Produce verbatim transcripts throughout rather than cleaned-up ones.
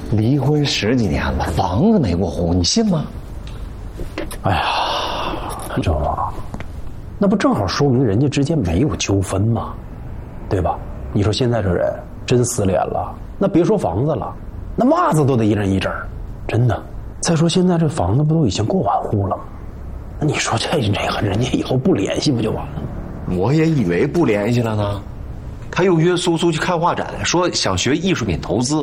离婚十几年了，房子没过户，你信吗？ 哎呀，周啊，那不正好说明人家之间没有纠纷吗？对吧？你说现在这人真撕脸了，那别说房子了，那袜子都得一人一整，真的。再说现在这房子不都已经过完户了吗？那你说这这个人家以后不联系不就完了？ 我也以为不联系了呢。他又约苏苏去看画展，说想学艺术品投资。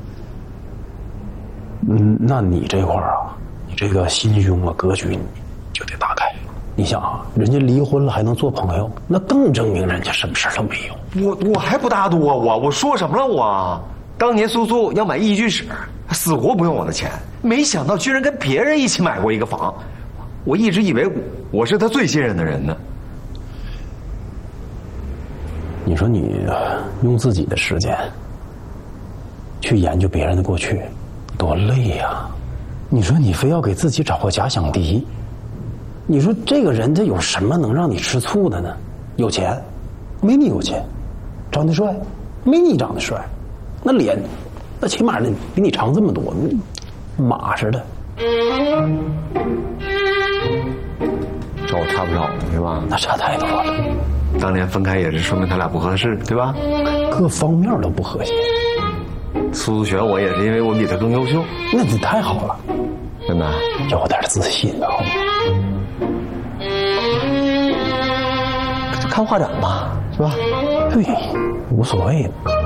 嗯，那你这块儿啊，你这个心胸啊、格局，你就得打开。你想啊，人家离婚了还能做朋友，那更证明人家什么事都没有。 我我还不大度啊！我我说什么了我？当年苏苏要买一居室，死活不用我的钱，没想到居然跟别人一起买过一个房。我一直以为我是他最信任的人呢。 你说你用自己的时间去研究别人的过去，多累呀！你说你非要给自己找个假想敌，你说这个人他有什么能让你吃醋的呢？有钱，没你有钱；长得帅，没你长得帅；那脸，那起码的比你长这么多，马似的。 找我差不少是吧？ 那差太多了。 当年分开也是说明他俩不合适，对吧？ 各方面都不和谐。 苏苏选我也是因为我比他更优秀。 那你太好了， 真的， 有点自信好吗？ 就看画展吧，是吧？ 对，无所谓的。